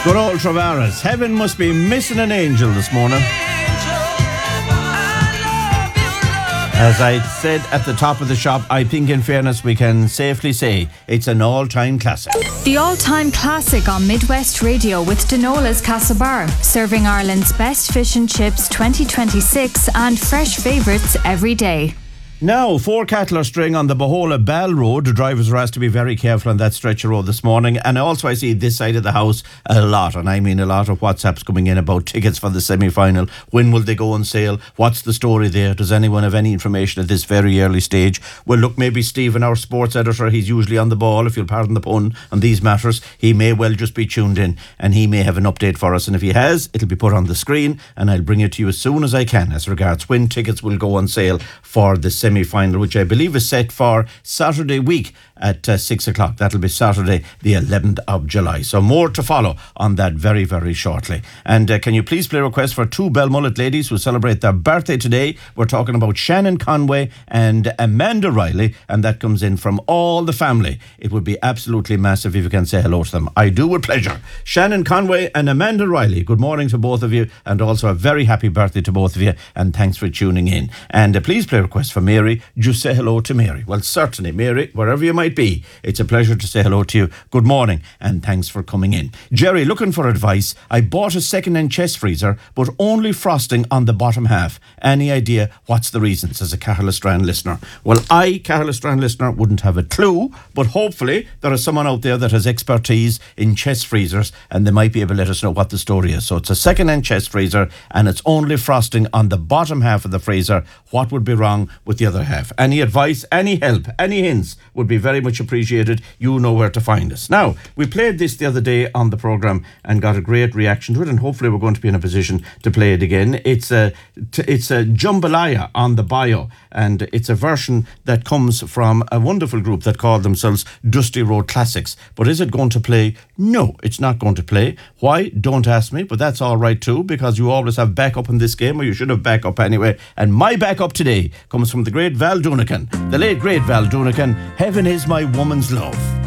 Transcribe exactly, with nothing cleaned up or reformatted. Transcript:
Good old Travaras. Heaven must be missing an angel this morning. As I said at the top of the shop, I think in fairness we can safely say it's an all-time classic. The all-time classic on Midwest Radio with Denola's Castlebar, serving Ireland's best fish and chips twenty twenty-six and fresh favourites every day. Now, four cattle are straying on the Bohola Ball Road. The drivers are asked to be very careful on that stretch of road this morning. And also I see this side of the house a lot, and I mean a lot of WhatsApps coming in about tickets for the semi-final. When will they go on sale? What's the story there? Does anyone have any information at this very early stage? Well, look, maybe Stephen, our sports editor, he's usually on the ball, if you'll pardon the pun, on these matters. He may well just be tuned in and he may have an update for us. And if he has, it'll be put on the screen and I'll bring it to you as soon as I can as regards when tickets will go on sale for the semi-final, which I believe is set for Saturday week at uh, six o'clock. That'll be Saturday the eleventh of July. So more to follow on that very, very shortly. And uh, can you please play a request for two Belmullet ladies who celebrate their birthday today? We're talking about Shannon Conway and Amanda Riley, and that comes in from all the family. It would be absolutely massive if you can say hello to them. I do with pleasure. Shannon Conway and Amanda Riley, good morning to both of you, and also a very happy birthday to both of you, and thanks for tuning in. And uh, please play a request for Mary. Just say hello to Mary. Well, certainly, Mary, wherever you might be, it's a pleasure to say hello to you. Good morning and thanks for coming in. Jerry, looking for advice. I bought a second-hand chest freezer, but only frosting on the bottom half. Any idea what's the reason, says a Cahill Strand listener? Well, I, Cahill Strand listener, wouldn't have a clue, but hopefully there is someone out there that has expertise in chest freezers and they might be able to let us know what the story is. So it's a second-hand chest freezer and it's only frosting on the bottom half of the freezer. What would be wrong with the other half? Any advice, any help, any hints would be very much appreciated. You know where to find us. Now, we played this the other day on the programme and got a great reaction to it, and hopefully we're going to be in a position to play it again. It's a, it's a jambalaya on the bio, and it's a version that comes from a wonderful group that call themselves Dusty Road Classics. But is it going to play? No, it's not going to play. Why? Don't ask me, but that's all right too, because you always have backup in this game, or you should have backup anyway. And my backup today comes from the great Val Doonican, the late great Val Doonican. Heaven is my woman's love.